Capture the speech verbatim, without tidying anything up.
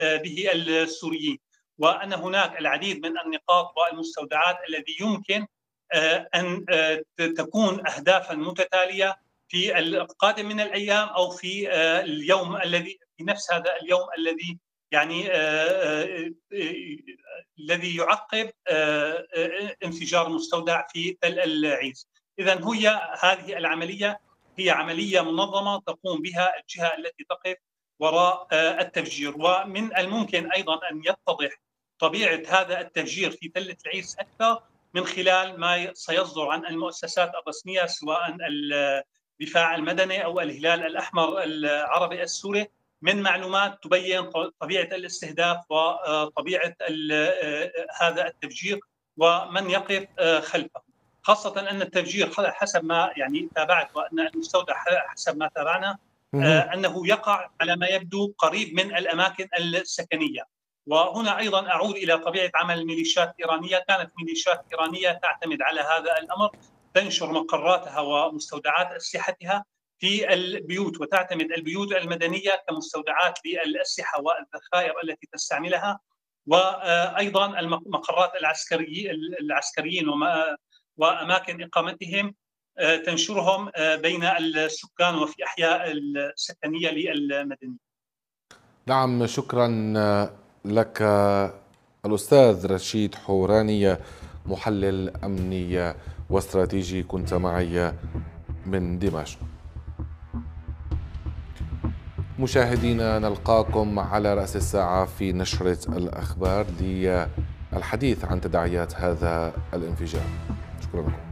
به السوريين، وأن هناك العديد من النقاط والمستودعات الذي يمكن أن تكون أهدافا متتالية في القادم من الأيام أو في اليوم الذي في نفس هذا اليوم الذي يعني الذي يعقب انفجار مستودع في تل العيس. إذا هي هذه العملية هي عملية منظمة تقوم بها الجهة التي تقف وراء التفجير، ومن الممكن أيضا أن يتضح طبيعة هذا التفجير في تلة العيس أكثر من خلال ما سيصدر عن المؤسسات الرسمية سواء الدفاع المدني أو الهلال الأحمر العربي السوري من معلومات تبين طبيعة الاستهداف وطبيعة هذا التفجير ومن يقف خلفه، خاصة أن التفجير حسب ما يعني تابعت وأن المستودع حسب ما تابعنا أنه يقع على ما يبدو قريب من الأماكن السكنية. وهنا أيضا أعود إلى طبيعة عمل الميليشيات الإيرانية، كانت ميليشيات إيرانية تعتمد على هذا الأمر، تنشر مقراتها ومستودعات أسلحتها في البيوت، وتعتمد البيوت المدنية كمستودعات للأسلحة والذخائر التي تستعملها، وأيضا المقرات العسكري العسكريين وأماكن إقامتهم تنشرهم بين السكان وفي أحياء السكنية للمدنيين. نعم، شكرا لك الأستاذ رشيد حوراني، محلل أمني واستراتيجي، كنت معي من دمشق. مشاهدينا، نلقاكم على رأس الساعة في نشرة الأخبار للحديث عن تداعيات هذا الانفجار. شكرا لكم.